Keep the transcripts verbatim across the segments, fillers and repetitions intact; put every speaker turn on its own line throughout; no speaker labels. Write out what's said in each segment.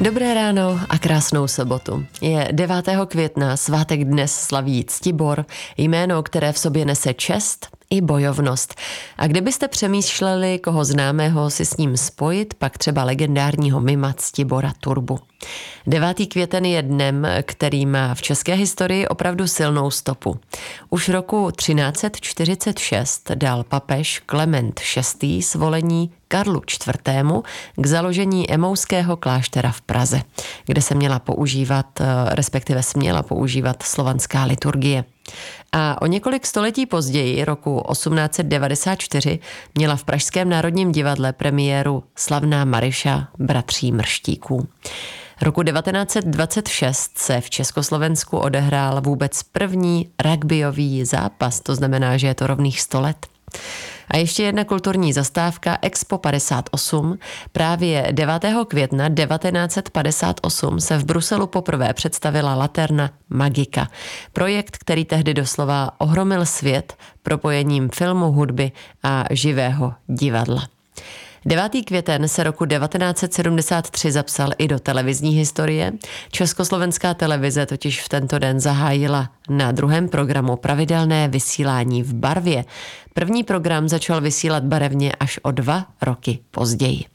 Dobré ráno a krásnou sobotu. Je devátého května, svátek dnes slaví Ctibor, jméno, které v sobě nese čest i bojovnost. A kdybyste přemýšleli, koho známého si s ním spojit, pak třeba legendárního mima Ctibora Turbu. devátý květen je dnem, který má v české historii opravdu silnou stopu. Už roku třináct set čtyřicet šest dal papež Klement šestý svolení Karlu čtvrtému k založení emouského kláštera v Praze, kde se měla používat, respektive směla používat slovanská liturgie. A o několik století později, roku osmnáct set devadesát čtyři, měla v Pražském národním divadle premiéru slavná Maryša bratří Mrštíků. Roku devatenáct set dvacet šest se v Československu odehrál vůbec první rugbyový zápas, to znamená, že je to rovných sto let. A ještě jedna kulturní zastávka Expo padesát osm. Právě devátého května devatenáct set padesát osm se v Bruselu poprvé představila Laterna Magica. Projekt, který tehdy doslova ohromil svět propojením filmu, hudby a živého divadla. devátý květen se roku devatenáct set sedmdesát tři zapsal i do televizní historie. Československá televize totiž v tento den zahájila na druhém programu pravidelné vysílání v barvě. První program začal vysílat barevně až o dva roky později.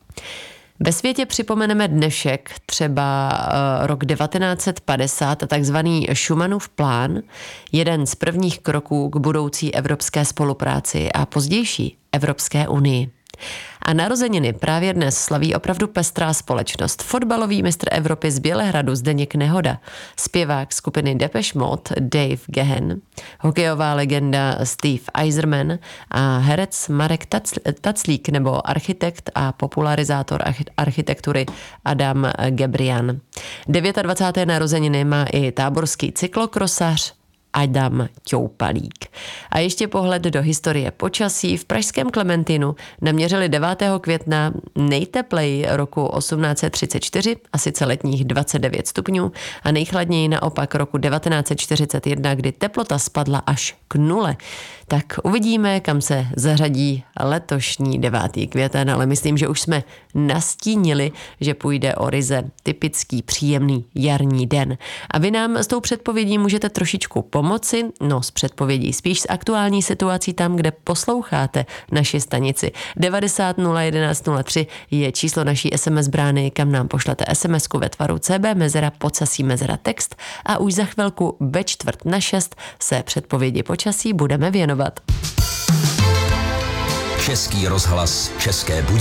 Ve světě připomeneme dnešek, třeba uh, rok devatenáct set padesát a takzvaný Schumannův plán, jeden z prvních kroků k budoucí evropské spolupráci a pozdější Evropské unii. A narozeniny právě dnes slaví opravdu pestrá společnost. Fotbalový mistr Evropy z Bělehradu Zdeněk Nehoda, zpěvák skupiny Depeche Mode Dave Gahan, hokejová legenda Steve Yzerman a herec Marek Taclík nebo architekt a popularizátor architektury Adam Gebrian. dvacáté devátého narozeniny má i táborský cyklokrosař Adam Ťoupalík. A ještě pohled do historie počasí. V pražském Klementínu naměřili devátého května nejtepleji roku osmnáct set třicet čtyři, a sice letních dvacet devět stupňů, a nejchladněji naopak roku devatenáct set čtyřicet jedna, kdy teplota spadla až k nule. Tak uvidíme, kam se zařadí letošní devátý květen, ale myslím, že už jsme nastínili, že půjde o ryze typický příjemný jarní den. A vy nám s tou předpovědí můžete trošičku pomoci, no s předpovědí spíš s aktuální situací tam, kde posloucháte naši stanici. devadesát nula jedenáct nula tři je číslo naší es em es brány, kam nám pošlete SMSku ve tvaru C B mezera podsasí mezera text a už za chvilku ve čtvrt na šest se předpovědi počasí budeme věnovat.
Český rozhlas České Budějovice.